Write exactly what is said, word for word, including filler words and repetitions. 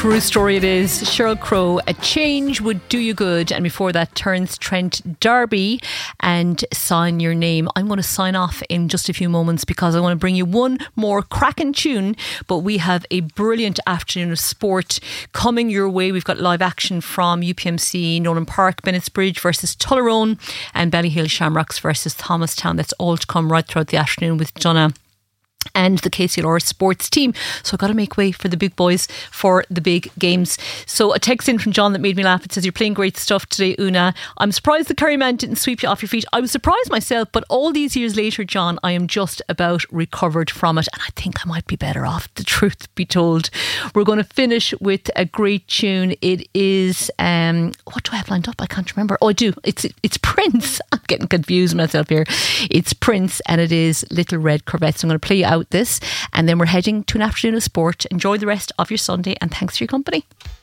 True story it is. Sheryl Crow, A Change Would Do You Good. And before that, Terence Trent D'Arby and Sign Your Name. I'm going to sign off in just a few moments because I want to bring you one more cracking tune. But we have a brilliant afternoon of sport coming your way. We've got live action from U P M C, Nolan Park, Bennett's Bridge versus Tullaroan, and Ballyhale Shamrocks versus Thomastown. That's all to come right throughout the afternoon with Donna and the K C L R sports team. So I've got to make way for the big boys for the big games. So a text in from John that made me laugh. It says, you're playing great stuff today, Una. I'm surprised the Kerry man didn't sweep you off your feet. I was surprised myself, but all these years later, John, I am just about recovered from it, and I think I might be better off, the truth be told. We're going to finish with a great tune. It is um, what do I have lined up? I can't remember. Oh, I do. It's it's Prince. I'm getting confused myself here. It's Prince, and it is Little Red Corvette. So I'm going to play you out this, and then we're heading to an afternoon of sport. Enjoy the rest of your Sunday, and thanks for your company.